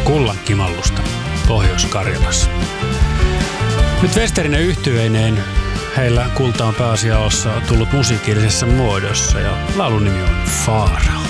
Kullankimallusta Pohjois-Karjalassa. Nyt Westerinen yhtyeineen heillä kulta on pääasiassa tullut musiikillisessa muodossa ja laulun nimi on Faarao.